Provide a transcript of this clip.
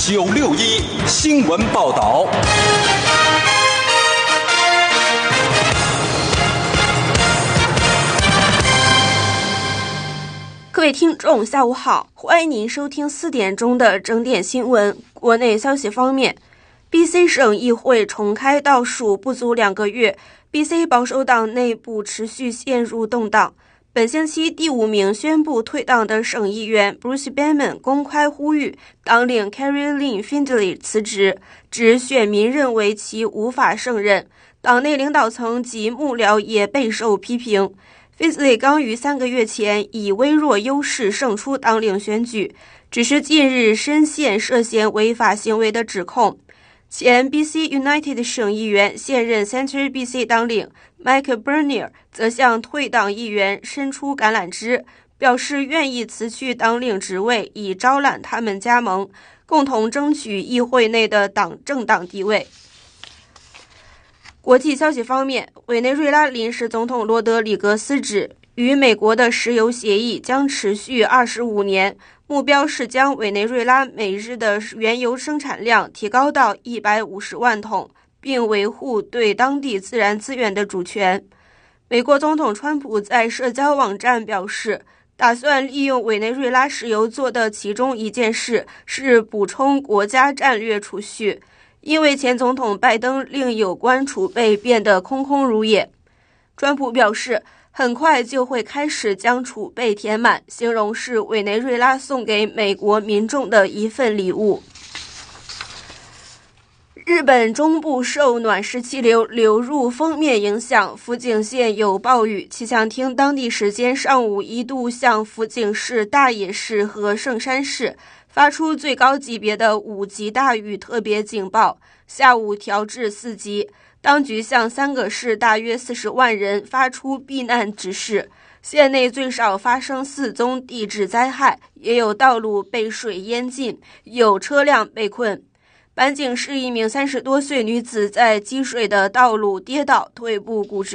961新闻报道。 各位听众，下午好，欢迎您收听4点钟的整点新闻。国内消息方面， BC 省议会重开倒数不足2个月， BC 保守党内部持续陷入动荡。本星期第5名宣布退党的省议员 Bruce Banman 公开呼吁党领 Carrie Lynn Findlay 辞职，指选民认为其无法胜任。党内领导层及幕僚也备受批评。Findlay 刚于3个月前以微弱优势胜出党领选举，只是近日深陷涉嫌违法行为的指控。前 BC United 省议员、现任 Centre BC 党领 Mike Bernier 则向退党议员伸出橄榄枝，表示愿意辞去党领职位，以招揽他们加盟，共同争取议会内的政党地位。国际消息方面，委内瑞拉临时总统罗德里格斯指，与美国的石油协议将持续25年，目标是将委内瑞拉每日的原油生产量提高到150万桶，并维护对当地自然资源的主权。美国总统川普在社交网站表示，打算利用委内瑞拉石油做的其中一件事是补充国家战略储蓄，因为前总统拜登令有关储备变得空空如也。川普表示，很快就会开始将储备填满，形容是委内瑞拉送给美国民众的一份礼物。日本中部受暖湿气流流入锋面影响，福井县有暴雨。气象厅当地时间上午一度向福井市、大野市和圣山市发出最高级别的5级大雨特别警报，下午调至4级。当局向3个市大约40万人发出避难指示，县内最少发生4宗地质灾害，也有道路被水淹浸，有车辆被困。坂井市一名30多岁女子在积水的道路跌倒，腿部骨折。